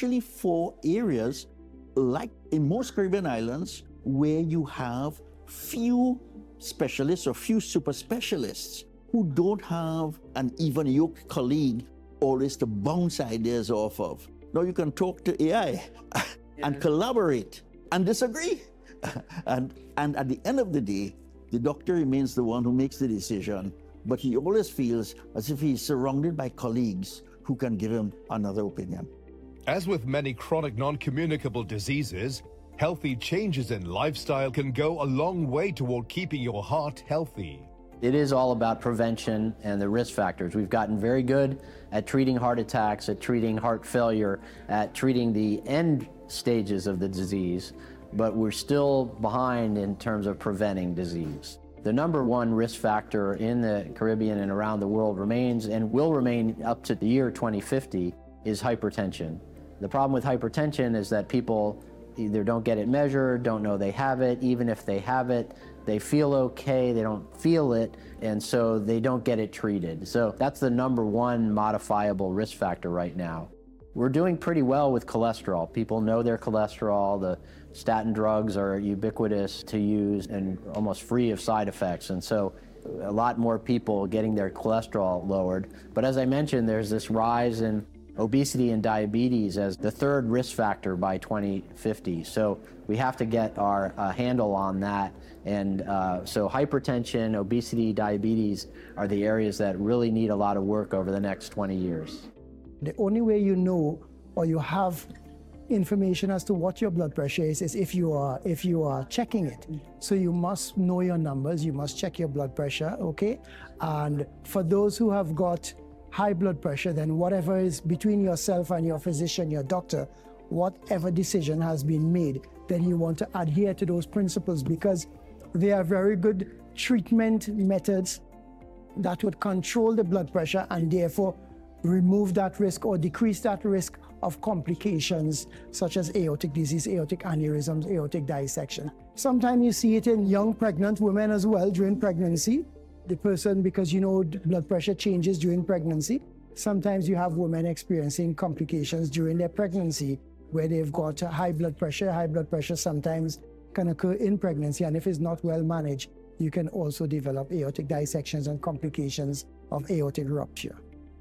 especially for areas like in most Caribbean islands where you have few specialists or few super specialists who don't have an even yoked colleague always to bounce ideas off of. Now you can talk to AI and collaborate and disagree. and at the end of the day, the doctor remains the one who makes the decision, but he always feels as if he's surrounded by colleagues who can give him another opinion. As with many chronic non-communicable diseases, healthy changes in lifestyle can go a long way toward keeping your heart healthy. It is all about prevention and the risk factors. We've gotten very good at treating heart attacks, at treating heart failure, at treating the end stages of the disease, but we're still behind in terms of preventing disease. The number one risk factor in the Caribbean and around the world remains and will remain up to the year 2050 is hypertension. The problem with hypertension is that people either don't get it measured, don't know they have it, even if they have it, they feel okay, they don't feel it, and so they don't get it treated. So that's the number one modifiable risk factor right now. We're doing pretty well with cholesterol. People know their cholesterol. The statin drugs are ubiquitous to use and almost free of side effects. And so a lot more people getting their cholesterol lowered. But as I mentioned, there's this rise in obesity and diabetes as the third risk factor by 2050. So we have to get our handle on that. And so hypertension, obesity, diabetes are the areas that really need a lot of work over the next 20 years. The only way you know or you have information as to what your blood pressure is if you are checking it. So you must know your numbers, you must check your blood pressure, okay? And for those who have got high blood pressure, then whatever is between yourself and your physician, your doctor, whatever decision has been made, then you want to adhere to those principles because they are very good treatment methods that would control the blood pressure and therefore remove that risk or decrease that risk of complications such as aortic disease, aortic aneurysms, aortic dissection. Sometimes you see it in young pregnant women as well during pregnancy. The person, because you know blood pressure changes during pregnancy, sometimes you have women experiencing complications during their pregnancy where they've got high blood pressure. High blood pressure sometimes can occur in pregnancy, and if it's not well managed, you can also develop aortic dissections and complications of aortic rupture.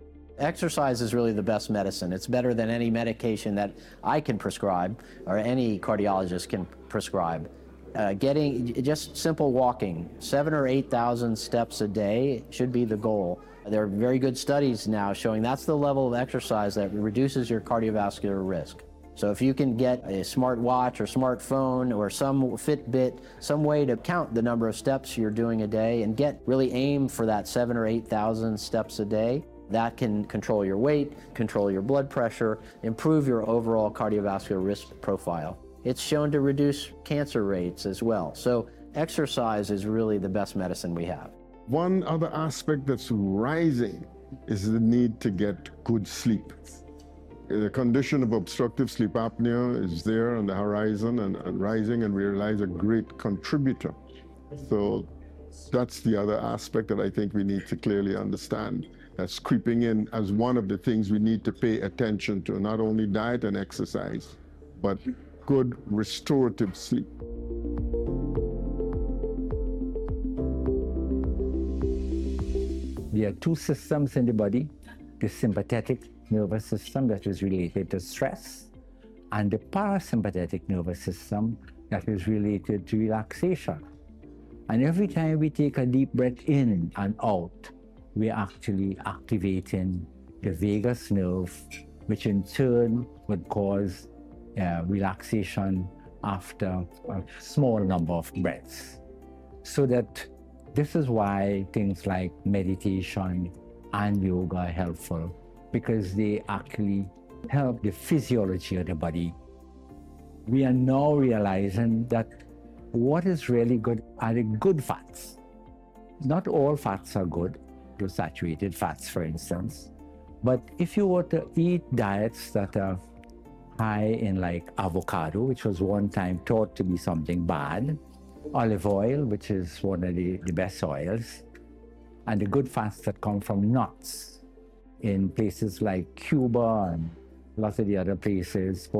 Exercise is really the best medicine. It's better than any medication that I can prescribe or any cardiologist can prescribe. Getting just simple walking, 7,000 or 8,000 steps a day should be the goal. There are very good studies now showing that's the level of exercise that reduces your cardiovascular risk. So if you can get a smart watch or smartphone or some Fitbit, some way to count the number of steps you're doing a day and really aim for that 7,000 or 8,000 steps a day, that can control your weight, control your blood pressure, improve your overall cardiovascular risk profile. It's shown to reduce cancer rates as well. So exercise is really the best medicine we have. One other aspect that's rising is the need to get good sleep. The condition of obstructive sleep apnea is there on the horizon and rising, and we realize a great contributor. So that's the other aspect that I think we need to clearly understand. That's creeping in as one of the things we need to pay attention to, not only diet and exercise, but good restorative sleep. There are two systems in the body, the sympathetic nervous system that is related to stress, and the parasympathetic nervous system that is related to relaxation. And every time we take a deep breath in and out, we're actually activating the vagus nerve, which in turn would cause relaxation after a small number of breaths. So that this is why things like meditation and yoga are helpful, because they actually help the physiology of the body. We are now realizing that what is really good are the good fats. Not all fats are good, the saturated fats, for instance. But if you were to eat diets that are high in like avocado, which was one time thought to be something bad, olive oil, which is one of the best oils, and the good fats that come from nuts in places like Cuba and lots of the other places.